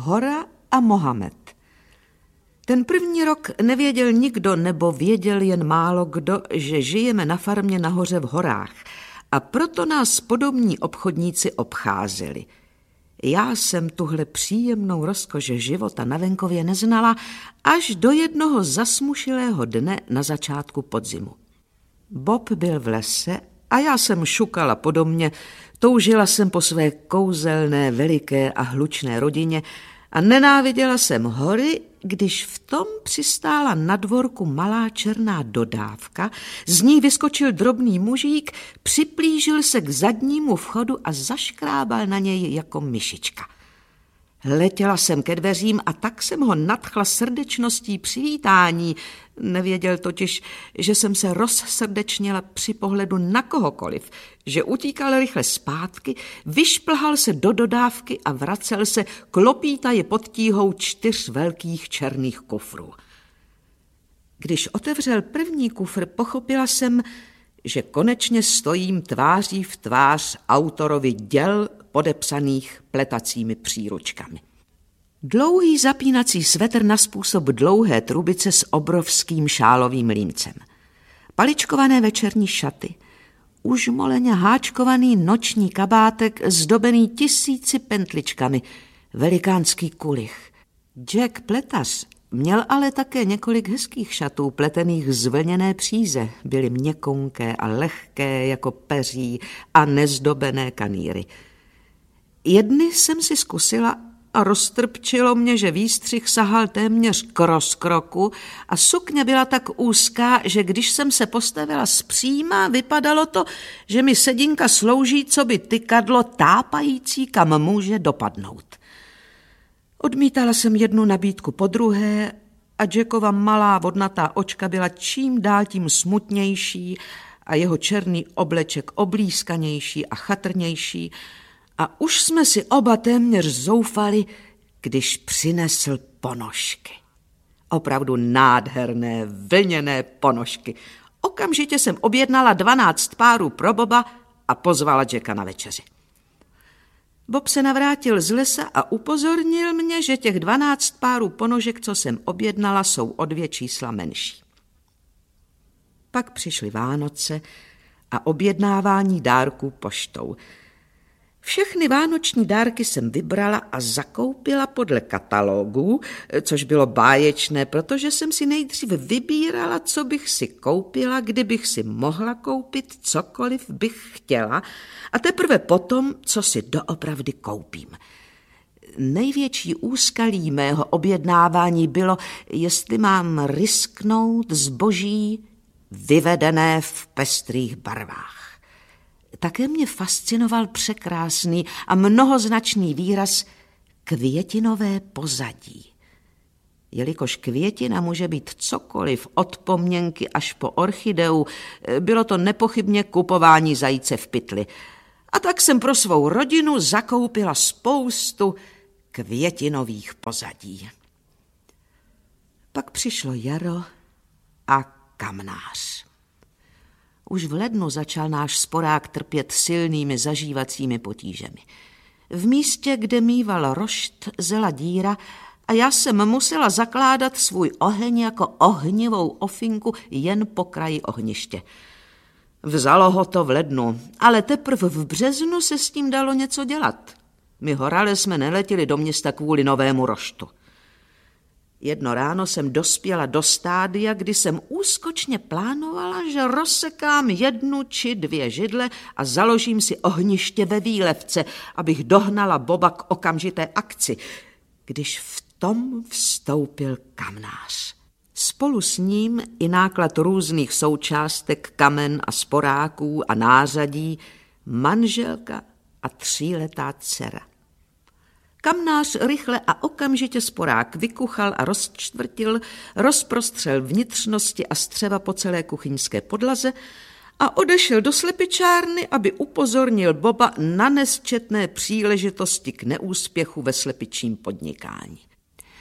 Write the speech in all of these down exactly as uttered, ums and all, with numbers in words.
hora a Mohamed. Ten první rok nevěděl nikdo, nebo věděl jen málo kdo, že žijeme na farmě nahoře v horách a proto nás podobní obchodníci obcházeli. Já jsem tuhle příjemnou rozkoš života na venkově neznala až do jednoho zasmušilého dne na začátku podzimu. Bob byl v lese a já jsem šukala po domě, toužila jsem po své kouzelné, veliké a hlučné rodině a nenáviděla jsem hory, když v tom přistála na dvorku malá černá dodávka, z ní vyskočil drobný mužík, připlížil se k zadnímu vchodu a zaškrábal na něj jako myšička. Letěla jsem ke dveřím a tak jsem ho nadchla srdečností přivítání. Nevěděl totiž, že jsem se rozsrdečnila při pohledu na kohokoliv, že utíkal rychle zpátky, vyšplhal se do dodávky a vracel se klopítaje pod tíhou čtyř velkých černých kufrů. Když otevřel první kufr, pochopila jsem, že konečně stojím tváří v tvář autorovi děl podepsaných pletacími příručkami. Dlouhý zapínací svetr na způsob dlouhé trubice s obrovským šálovým límcem, paličkované večerní šaty, užmoleně háčkovaný noční kabátek zdobený tisíci pentličkami, velikánský kulich. Jack Pletař měl ale také několik hezkých šatů pletených z vlněné příze, byly měkkonké a lehké jako peří a nezdobené kanýry. Jedny jsem si zkusila a roztrpčilo mě, že výstřih sahal téměř k rozkroku a sukně byla tak úzká, že když jsem se postavila zpříma, vypadalo to, že mi sedinka slouží coby tykadlo tápající, kam může dopadnout. Odmítala jsem jednu nabídku po druhé a Jackova malá vodnatá očka byla čím dál tím smutnější a jeho černý obleček oblískanější a chatrnější a už jsme si oba téměř zoufali, když přinesl ponožky. Opravdu nádherné, vlněné ponožky. Okamžitě jsem objednala dvanáct párů pro Boba a pozvala Jacka na večeři. Bob se navrátil z lesa a upozornil mě, že těch dvanáct párů ponožek, co jsem objednala, jsou o dvě čísla menší. Pak přišly Vánoce a objednávání dárků poštou. Všechny vánoční dárky jsem vybrala a zakoupila podle katalogů, což bylo báječné, protože jsem si nejdřív vybírala, co bych si koupila, kdybych si mohla koupit, cokoliv bych chtěla, a teprve potom, co si doopravdy koupím. Největší úskalí mého objednávání bylo, jestli mám risknout zboží vyvedené v pestrých barvách. Také mě fascinoval překrásný a mnohoznačný výraz květinové pozadí. Jelikož květina může být cokoliv od pomněnky až po orchideu, bylo to nepochybně kupování zajíce v pytli. A tak jsem pro svou rodinu zakoupila spoustu květinových pozadí. Pak přišlo jaro a kamnář. Už v lednu začal náš sporák trpět silnými zažívacími potížemi. V místě, kde mýval rošt, zela díra a já jsem musela zakládat svůj oheň jako ohnivou ofinku jen po kraji ohniště. Vzalo ho to v lednu, ale teprve v březnu se s tím dalo něco dělat. My horale jsme neletěli do města kvůli novému roštu. Jedno ráno jsem dospěla do stádia, kdy jsem úskočně plánovala, že rozsekám jednu či dvě židle a založím si ohniště ve výlevce, abych dohnala Boba k okamžité akci, když v tom vstoupil kamnář. Spolu s ním i náklad různých součástek, kamen a sporáků a nářadí, manželka a tříletá dcera. Kamnář rychle a okamžitě sporák vykuchal a rozčtvrtil, rozprostřel vnitřnosti a střeva po celé kuchyňské podlaze a odešel do slepičárny, aby upozornil Boba na nesčetné příležitosti k neúspěchu ve slepičím podnikání.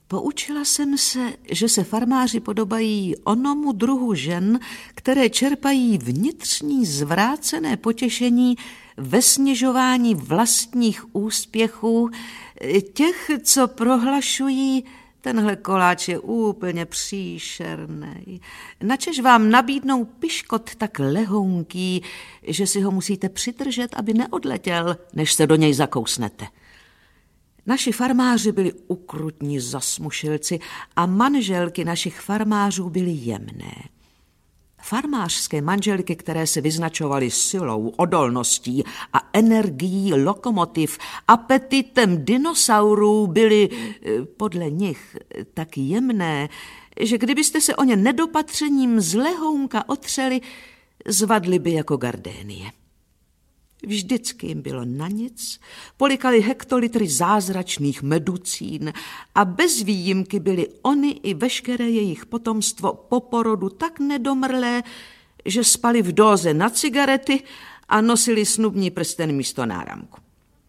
Poučila jsem se, že se farmáři podobají onomu druhu žen, které čerpají vnitřní zvrácené potěšení ve snižování vlastních úspěchů, těch, co prohlašují: tenhle koláč je úplně příšerný. Načež vám nabídnou piškot tak lehounký, že si ho musíte přidržet, aby neodletěl, než se do něj zakousnete. Naši farmáři byli ukrutní zasmušilci a manželky našich farmářů byly jemné. Farmářské manželky, které se vyznačovaly silou, odolností a energií lokomotiv, apetitem dinosaurů, byly podle nich tak jemné, že kdybyste se o ně nedopatřením z lehounka otřeli, zvadly by jako gardénie. Vždycky jim bylo na nic, polikali hektolitry zázračných meducín a bez výjimky byly oni i veškeré jejich potomstvo po porodu tak nedomrlé, že spali v dóze na cigarety a nosili snubní prsten místo náramku.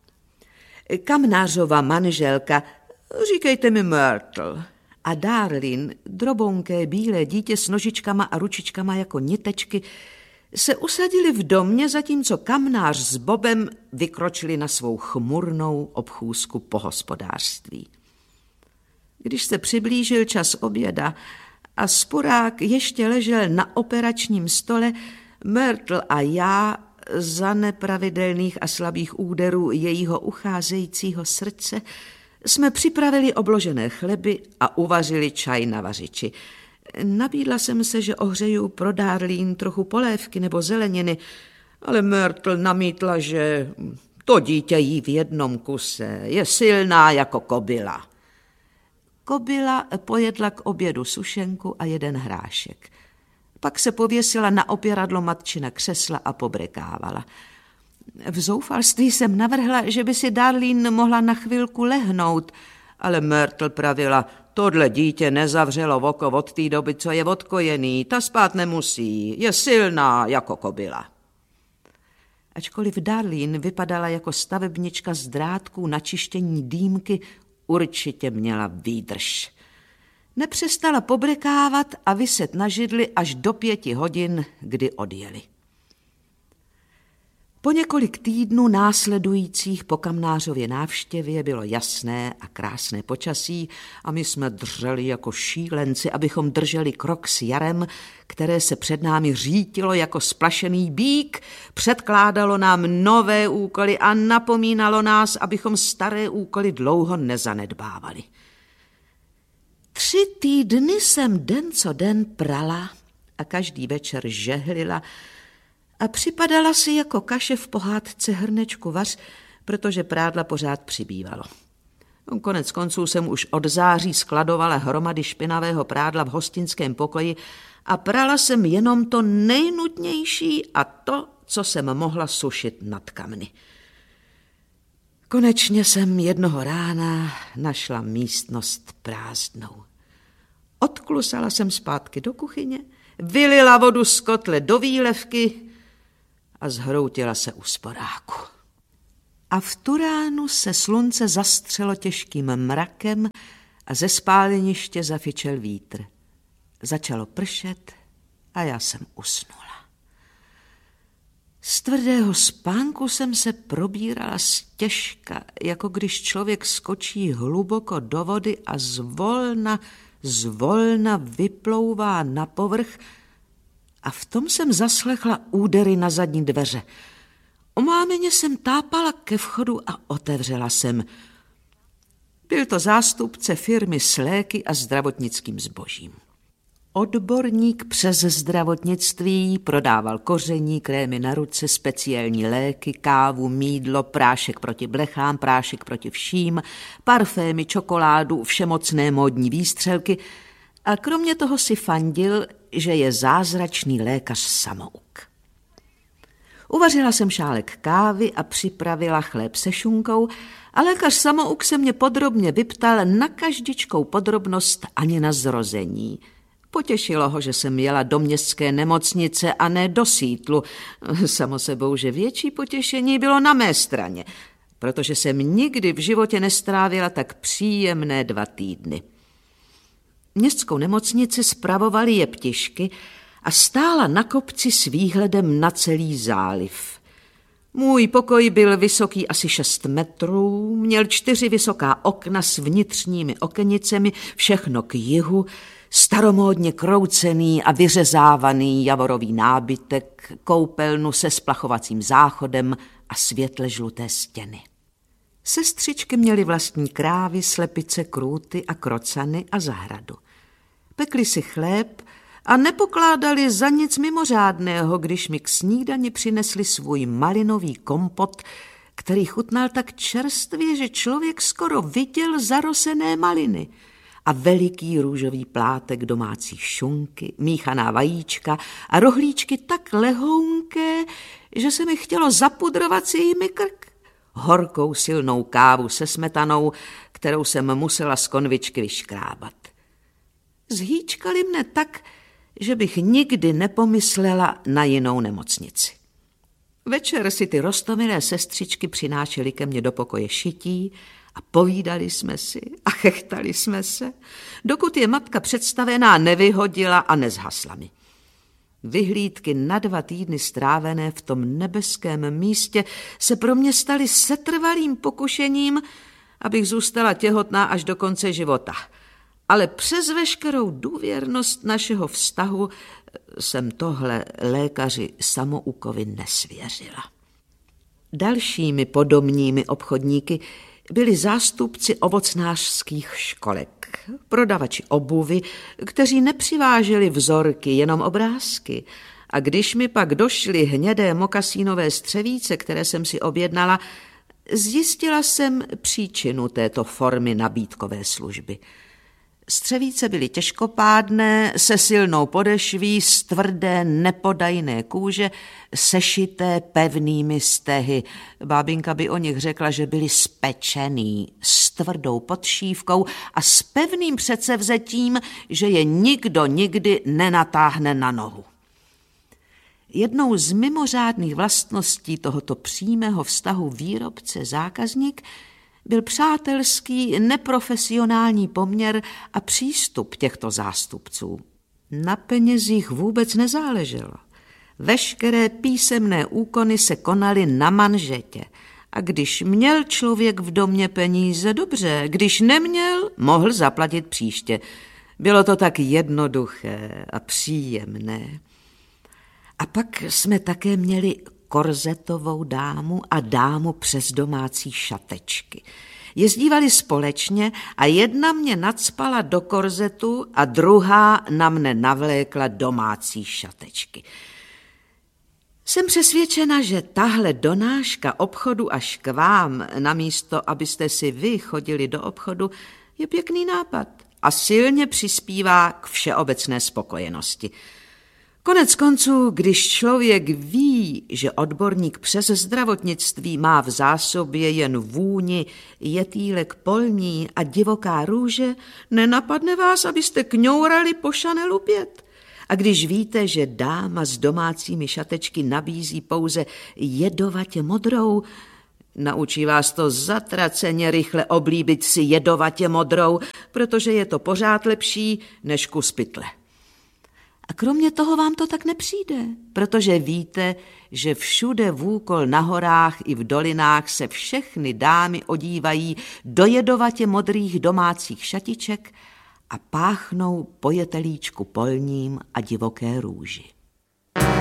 Kamnářova manželka, říkejte mi Myrtle, a Darlin, drobounké bílé dítě s nožičkama a ručičkama jako nitečky, se usadili v domě, zatímco kamnář s Bobem vykročili na svou chmurnou obchůzku po hospodářství. Když se přiblížil čas oběda a Spurák ještě ležel na operačním stole, Myrtle a já za nepravidelných a slabých úderů jejího ucházejícího srdce jsme připravili obložené chleby a uvařili čaj na vařiči. Nabídla jsem se, že ohřeju pro Darlene trochu polévky nebo zeleniny, ale Myrtle namítla, že to dítě jí v jednom kuse, je silná jako kobyla. Kobyla pojedla k obědu sušenku a jeden hrášek. Pak se pověsila na opěradlo matčina křesla a pobrekávala. V zoufalství jsem navrhla, že by si Darlene mohla na chvilku lehnout, ale Myrtle pravila: tohle dítě nezavřelo oko od té doby, co je odkojený, ta spát nemusí, je silná jako kobyla. Ačkoliv Darlene vypadala jako stavebnička z drátků na čištění dýmky, určitě měla výdrž. Nepřestala pobrekávat a viset na židli až do pěti hodin, kdy odjeli. Po několik týdnů následujících po kamnářově návštěvě bylo jasné a krásné počasí a my jsme dřeli jako šílenci, abychom drželi krok s jarem, které se před námi řítilo jako splašený býk, předkládalo nám nové úkoly a napomínalo nás, abychom staré úkoly dlouho nezanedbávali. Tři týdny jsem den co den prala a každý večer žehlila a připadala si jako kaše v pohádce Hrnečku vař, protože prádla pořád přibývalo. Konec konců jsem už od září skladovala hromady špinavého prádla v hostinském pokoji a prala jsem jenom to nejnutnější a to, co jsem mohla sušit nad kamny. Konečně jsem jednoho rána našla místnost prázdnou. Odklusala jsem zpátky do kuchyně, vylila vodu z kotle do výlevky a zhroutila se u sporáku. A v tu ránu se slunce zastřelo těžkým mrakem a ze spáleniště zafičel vítr. Začalo pršet a já jsem usnula. Z tvrdého spánku jsem se probírala stěžka, jako když člověk skočí hluboko do vody a zvolna, zvolna vyplouvá na povrch, a v tom jsem zaslechla údery na zadní dveře. Omámeně jsem tápala ke vchodu a otevřela jsem. Byl to zástupce firmy s léky a zdravotnickým zbožím. Odborník přes zdravotnictví prodával koření, krémy na ruce, speciální léky, kávu, mýdlo, prášek proti blechám, prášek proti vším, parfémy, čokoládu, všemocné módní výstřelky a kromě toho si fandil, že je zázračný lékař samouk. Uvařila jsem šálek kávy a připravila chléb se šunkou a lékař samouk se mě podrobně vyptal na každičkou podrobnost ani na zrození. Potěšilo ho, že jsem jela do městské nemocnice a ne do Sítlu. Samo sebou, že větší potěšení bylo na mé straně, protože jsem nikdy v životě nestrávila tak příjemné dva týdny. Městskou nemocnici spravovaly jeptišky a stála na kopci s výhledem na celý záliv. Můj pokoj byl vysoký asi šest metrů, měl čtyři vysoká okna s vnitřními okenicemi, všechno k jihu, staromódně kroucený a vyřezávaný javorový nábytek, koupelnu se splachovacím záchodem a světle žluté stěny. Sestřičky měly vlastní krávy, slepice, krůty a krocany a zahradu. Pekli si chléb a nepokládali za nic mimořádného, když mi k snídani přinesli svůj malinový kompot, který chutnal tak čerstvě, že člověk skoro viděl zarosené maliny, a veliký růžový plátek domácí šunky, míchaná vajíčka a rohlíčky tak lehounké, že se mi chtělo zapudrovat si jimi krk. Horkou silnou kávu se smetanou, kterou jsem musela z konvičky vyškrábat. Zhýčkali mne tak, že bych nikdy nepomyslela na jinou nemocnici. Večer si ty roztomilé sestřičky přinášely ke mně do pokoje šití a povídali jsme si a chechtali jsme se, dokud je matka představená nevyhodila a nezhasla mi. Vyhlídky na dva týdny strávené v tom nebeském místě se pro mě staly setrvalým pokušením, abych zůstala těhotná až do konce života. Ale přes veškerou důvěrnost našeho vztahu jsem tohle lékaři samoukovi nesvěřila. Dalšími podobními obchodníky byli zástupci ovocnářských školek, prodavači obuvy, kteří nepřiváželi vzorky, jenom obrázky. A když mi pak došly hnědé mokasínové střevíce, které jsem si objednala, zjistila jsem příčinu této formy nabídkové služby. Střevíce byly těžkopádné, se silnou podešví, z tvrdé, nepodajné kůže, sešité pevnými stehy. Bábinka by o nich řekla, že byly spečený, s tvrdou podšívkou a s pevným předsevzetím, že je nikdo nikdy nenatáhne na nohu. Jednou z mimořádných vlastností tohoto přímého vztahu výrobce-zákazník byl přátelský, neprofesionální poměr a přístup těchto zástupců. Na penězích vůbec nezáleželo. Veškeré písemné úkony se konaly na manžetě. A když měl člověk v domě peníze, dobře, když neměl, mohl zaplatit příště. Bylo to tak jednoduché a příjemné. A pak jsme také měli korzetovou dámu a dámu přes domácí šatečky. Jezdívali společně a jedna mě nacpala do korzetu a druhá na mne navlékla domácí šatečky. Jsem přesvědčena, že tahle donáška obchodu až k vám, namísto abyste si vy chodili do obchodu, je pěkný nápad a silně přispívá k všeobecné spokojenosti. Konec konců, když člověk ví, že odborník přes zdravotnictví má v zásobě jen vůni, jetýlek polní a divoká růže, nenapadne vás, abyste kňourali po Chanelu pět. A když víte, že dáma s domácími šatečky nabízí pouze jedovatě modrou, naučí vás to zatraceně rychle oblíbit si jedovatě modrou, protože je to pořád lepší než kus pytle. A kromě toho vám to tak nepřijde, protože víte, že všude vůkol na horách i v dolinách se všechny dámy odívají do jedovatě modrých domácích šatiček a páchnou po jetelíčku polním a divoké růži.